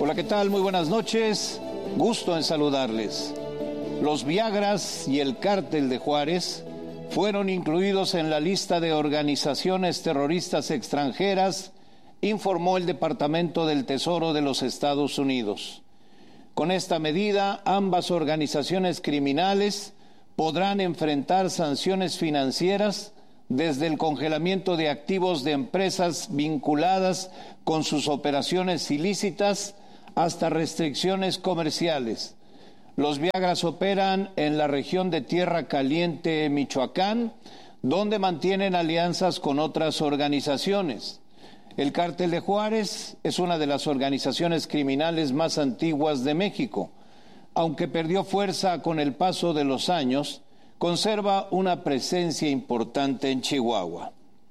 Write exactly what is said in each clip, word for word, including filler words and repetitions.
Hola, ¿qué tal? Muy buenas noches. Gusto en saludarles. Los Viagras y el Cártel de Juárez fueron incluidos en la lista de organizaciones terroristas extranjeras, informó el Departamento del Tesoro de los Estados Unidos. Con esta medida, ambas organizaciones criminales podrán enfrentar sanciones financieras desde el congelamiento de activos de empresas vinculadas con sus operaciones ilícitas hasta restricciones comerciales. Los Viagras operan en la región de Tierra Caliente, Michoacán, donde mantienen alianzas con otras organizaciones. El Cártel de Juárez es una de las organizaciones criminales más antiguas de México. Aunque perdió fuerza con el paso de los años, conserva una presencia importante en Chihuahua.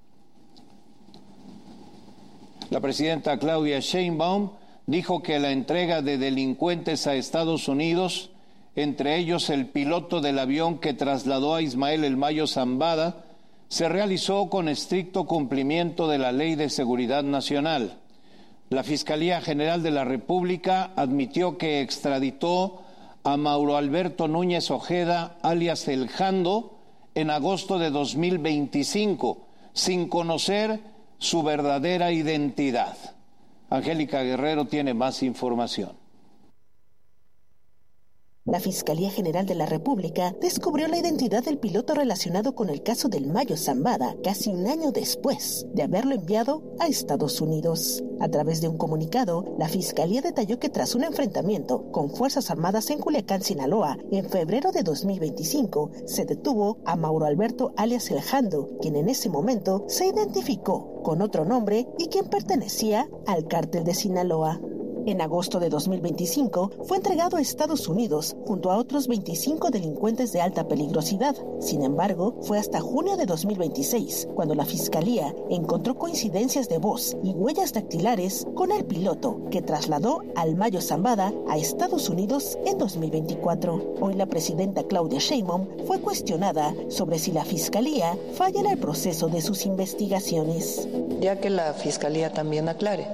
La presidenta Claudia Sheinbaum dijo que la entrega de delincuentes a Estados Unidos, entre ellos el piloto del avión que trasladó a Ismael El Mayo Zambada, se realizó con estricto cumplimiento de la Ley de Seguridad Nacional. La Fiscalía General de la República admitió que extraditó a Mauro Alberto Núñez Ojeda, alias El Jando, en agosto de dos mil veinticinco, sin conocer su verdadera identidad. Angélica Guerrero tiene más información. La Fiscalía General de la República descubrió la identidad del piloto relacionado con el caso del Mayo Zambada casi un año después de haberlo enviado a Estados Unidos. A través de un comunicado, la Fiscalía detalló que tras un enfrentamiento con Fuerzas Armadas en Culiacán, Sinaloa, en febrero de dos mil veinticinco, se detuvo a Mauro Alberto alias El Jando, quien en ese momento se identificó con otro nombre y quien pertenecía al Cártel de Sinaloa. En agosto de dos mil veinticinco fue entregado a Estados Unidos junto a otros veinticinco delincuentes de alta peligrosidad. Sin embargo, fue hasta junio de dos mil veintiséis cuando la Fiscalía encontró coincidencias de voz y huellas dactilares con el piloto que trasladó al Mayo Zambada a Estados Unidos en dos mil veinticuatro. Hoy la presidenta Claudia Sheinbaum fue cuestionada sobre si la Fiscalía falla en el proceso de sus investigaciones. Ya que la Fiscalía también aclare.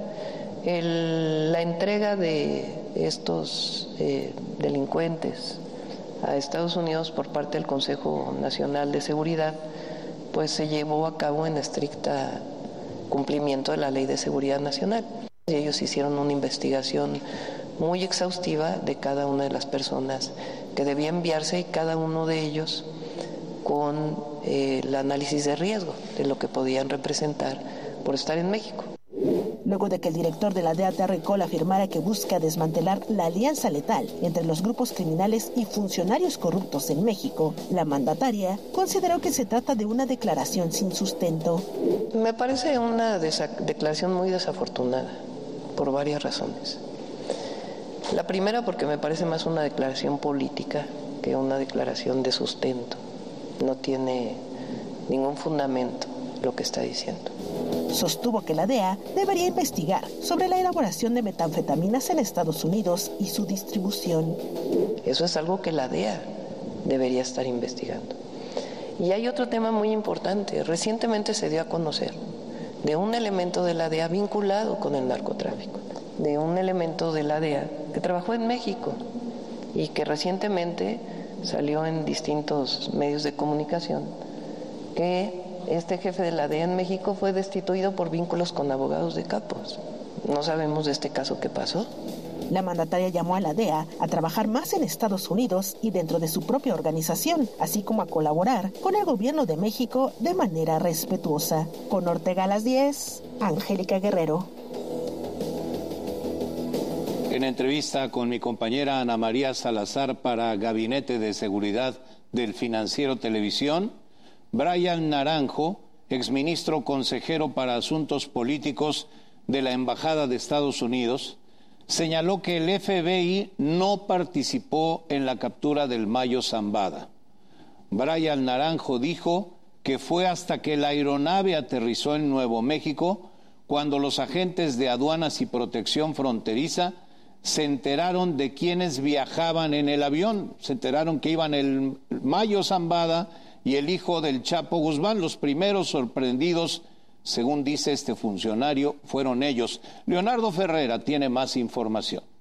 El, la entrega de estos eh, delincuentes a Estados Unidos por parte del Consejo Nacional de Seguridad, pues se llevó a cabo en estricta cumplimiento de la Ley de Seguridad Nacional. Ellos hicieron una investigación muy exhaustiva de cada una de las personas que debía enviarse y cada uno de ellos con eh, el análisis de riesgo de lo que podían representar por estar en México. Luego de que el director de la D E A, Terry Cole, afirmara que busca desmantelar la alianza letal entre los grupos criminales y funcionarios corruptos en México, la mandataria consideró que se trata de una declaración sin sustento. Me parece una declaración muy desafortunada, por varias razones. La primera, porque me parece más una declaración política que una declaración de sustento. No tiene ningún fundamento lo que está diciendo. Sostuvo que la D E A debería investigar sobre la elaboración de metanfetaminas en Estados Unidos y su distribución. Eso es algo que la D E A debería estar investigando. Y hay otro tema muy importante. Recientemente se dio a conocer de un elemento de la D E A vinculado con el narcotráfico, de un elemento de la D E A que trabajó en México y que recientemente salió en distintos medios de comunicación que este jefe de la D E A en México fue destituido por vínculos con abogados de capos. No sabemos de este caso qué pasó. La mandataria llamó a la D E A a trabajar más en Estados Unidos y dentro de su propia organización, así como a colaborar con el gobierno de México de manera respetuosa. Con Ortega a las diez, Angélica Guerrero. En entrevista con mi compañera Ana María Salazar para Gabinete de Seguridad del Financiero Televisión, Brian Naranjo, exministro consejero para Asuntos Políticos de la Embajada de Estados Unidos, señaló que el F B I no participó en la captura del Mayo Zambada. Brian Naranjo dijo que fue hasta que la aeronave aterrizó en Nuevo México cuando los agentes de aduanas y protección fronteriza se enteraron de quienes viajaban en el avión. Se enteraron que iban el Mayo Zambada y el hijo del Chapo Guzmán. Los primeros sorprendidos, según dice este funcionario, fueron ellos. Leonardo Ferrera tiene más información.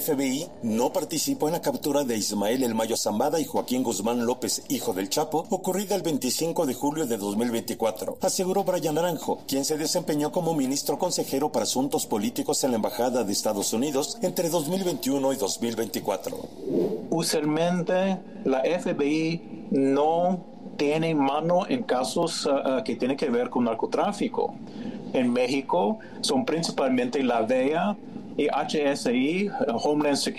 F B I no participó en la captura de Ismael El Mayo Zambada y Joaquín Guzmán López, hijo del Chapo, ocurrida el veinticinco de julio de dos mil veinticuatro, aseguró Brian Naranjo, quien se desempeñó como ministro consejero para asuntos políticos en la Embajada de Estados Unidos entre dos mil veintiuno y dos mil veinticuatro. Usualmente la F B I no tiene mano en casos uh, que tienen que ver con narcotráfico. En México son principalmente la D E A y H S I, Homeland Security.